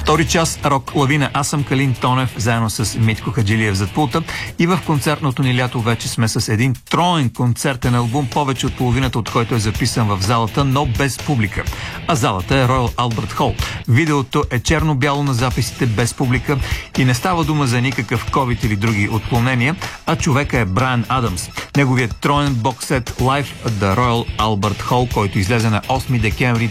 Втори час рок лавина. Аз съм Калин Тонев, заедно с Митко Хаджилиев зад пулта. И в концертното ни лято вече сме с един троен концертен албум, повече от половината от който е записан в залата, но без публика. А залата е Royal Albert Hall. Видеото е черно-бяло на записите, без публика, и не става дума за никакъв COVID или други отклонения, а човека е Брайан Адамс. Неговият троен боксет Live at the Royal Albert Hall, който излезе на 8 декември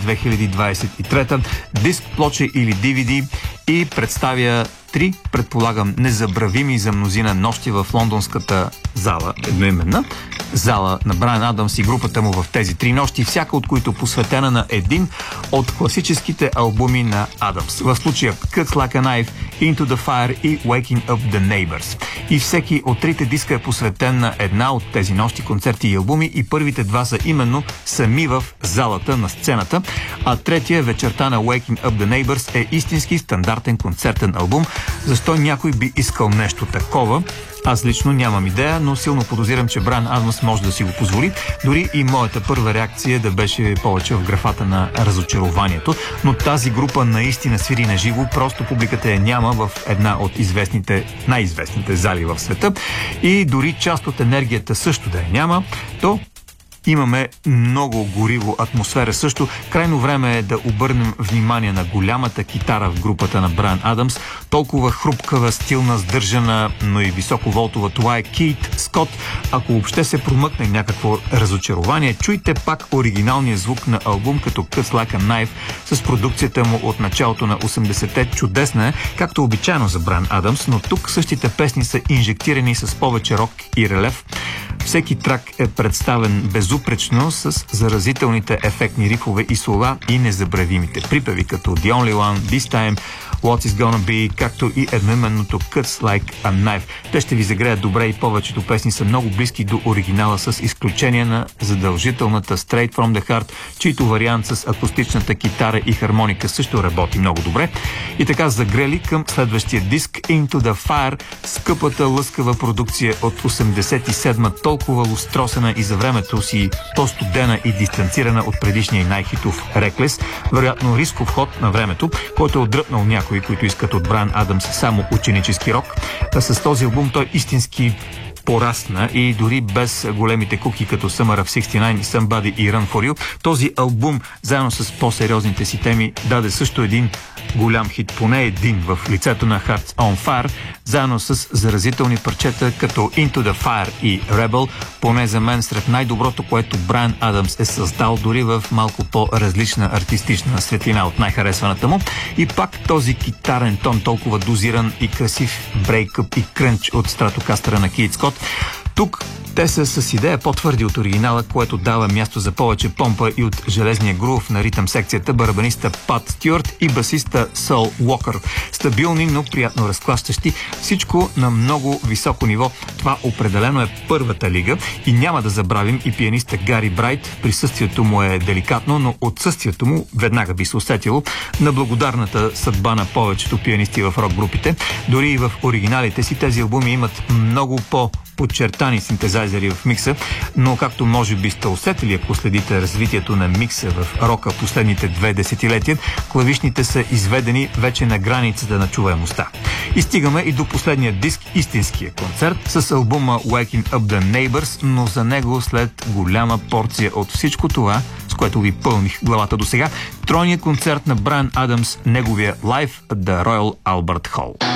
2023, диск, плоча или DVD, и представя три, предполагам, незабравими за мнозина нощи в лондонската зала, едноименна зала на Брайан Адамс и групата му в тези три нощи, всяка от които посветена на един от класическите албуми на Адамс. В случая Cuts Like a Knife, Into the Fire и Waking Up the Neighbors. И всеки от трите диска е посветен на една от тези нощи, концерти и албуми, и първите два са именно сами в залата, на сцената, а третия, вечерта на Waking Up the Neighbors, е истински стандартен концертен албум. Защо някой би искал нещо такова? Аз лично нямам идея, но силно подозирам, че Брайан Адамс може да си го позволи. Дори и моята първа реакция да беше повече в графата на разочарованието. Но тази група наистина свири на живо, просто публиката я няма в една от най-известните зали в света. И дори част от енергията също да я няма, то имаме много гориво атмосфера също. Крайно време е да обърнем внимание на голямата китара в групата на Брайан Адамс. Толкова хрупкава, стилна, сдържана, но и високоволтова. Това е Кейт Скот. Ако въобще се промъкне някакво разочарование, чуйте пак оригиналния звук на албум като Cuts Like a Knife с продукцията му от началото на 80-те. Чудесна е, както обичайно за Брайан Адамс, но тук същите песни са инжектирани с повече рок и релеф. Всеки трак е представен безупречно с заразителните ефектни рифове и слова и незабравимите припеви като The Only One, This Time, What Is Gonna Be, както и едноименното Cuts Like a Knife. Те ще ви загреят добре и повечето песни са много близки до оригинала, с изключение на задължителната Straight From The Heart, чийто вариант с акустичната китара и хармоника също работи много добре. И така загрели към следващия диск Into the Fire, скъпата лъскава продукция от 87-ма, толкова лустросена и за времето си по-студена и дистанцирана от предишния най-хитов Reckless, вероятно рисков ход на времето, който е отдръпнал някои, които искат от Брайан Адамс само ученически рок. С този албум той истински порасна и дори без големите куки като Summer of 69, Somebody и Run For You, този албум, заедно с по-сериозните си теми, даде също един голям хит, поне един, в лицето на Hearts on Fire, заедно с заразителни парчета като Into the Fire и Rebel, поне за мен сред най-доброто, което Брайан Адамс е създал, дори в малко по-различна артистична светлина от най-харесваната му. И пак този китарен тон, толкова дозиран и красив брейкъп и крънч от Стратокастъра на Кейт Скот. Тук те са с идея по-твърди от оригинала, което дава място за повече помпа и от железния грув на ритъм секцията барабаниста Пат Стюарт и басиста Сол Уокър. Стабилни, но приятно разклащащи. Всичко на много високо ниво. Това определено е първата лига и няма да забравим и пианиста Гари Брайт. Присъствието му е деликатно, но отсъствието му веднага би се усетило на благодарната съдба на повечето пианисти в рок-групите. Дори и в оригиналите си тези албуми имат много подчертани синтезайзери в микса, но както може би сте усетили, ако следите развитието на микса в рока последните 2 десетилетия, клавишните са изведени вече на границата на чуваемостта. И стигаме и до последния диск, истинския концерт, с албума Waking Up the Neighbors, но за него след голяма порция от всичко това, с което ви пълних главата до сега, тройният концерт на Брайан Адамс, неговия Live at the Royal Albert Hall.